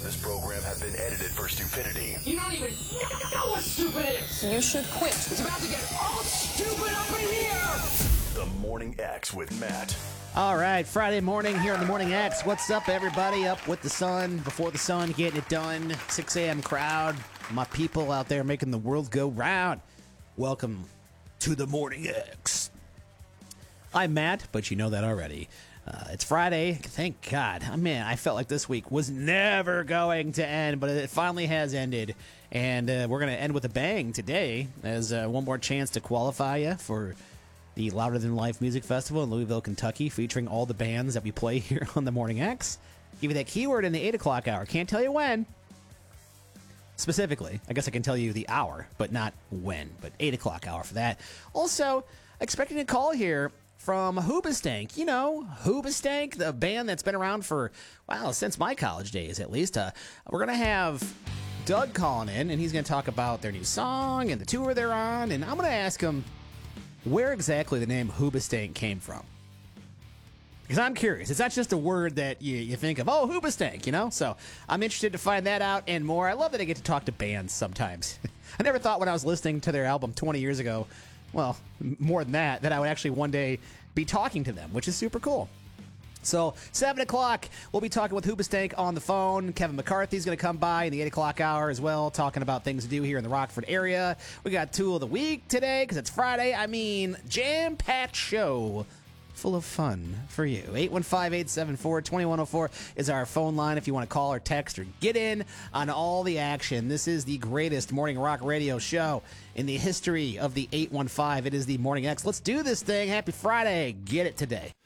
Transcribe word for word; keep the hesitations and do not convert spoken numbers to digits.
of this program have been edited for stupidity. You don't even know what stupid is! You should quit. It's about to get all stupid up in here! The Morning X with Matt. All right, Friday morning here on the Morning X. What's up, everybody? Up with the sun, before the sun, getting it done. six a.m. crowd, my people out there making the world go round. Welcome to the Morning X. I'm Matt, but you know that already. Uh, it's Friday. Thank God. Oh, man, I felt like this week was never going to end, but it finally has ended. And uh, we're going to end with a bang today as uh, one more chance to qualify you for the Louder Than Life Music Festival in Louisville, Kentucky, featuring all the bands that we play here on the Morning X. Give you that keyword in the eight o'clock hour. Can't tell you when. Specifically, I guess I can tell you the hour, but not when. But eight o'clock hour for that. Also, expecting a call here from Hoobastank. You know, Hoobastank, the band that's been around for, wow, since my college days at least. Uh, we're going to have Doug calling in, and he's going to talk about their new song and the tour they're on. And I'm going to ask him where exactly the name Hoobastank came from. Because I'm curious. It's not just a word that you, you think of, oh, Hoobastank, you know? So I'm interested to find that out and more. I love that I get to talk to bands sometimes. I never thought when I was listening to their album twenty years ago, well, more than that, that I would actually one day be talking to them, which is super cool. So, seven o'clock, we'll be talking with Hoobastank on the phone. Kevin McCarthy's going to come by in the eight o'clock hour as well, talking about things to do here in the Rockford area. We got Tool of the Week today, because it's Friday. I mean, jam-packed show full of fun for you. eight one five, eight seven four, two one zero four is our phone line if you want to call or text or get in on all the action. This is the greatest morning rock radio show in the history of the eight one five. It is the Morning X. Let's do this thing. Happy Friday. Get it today.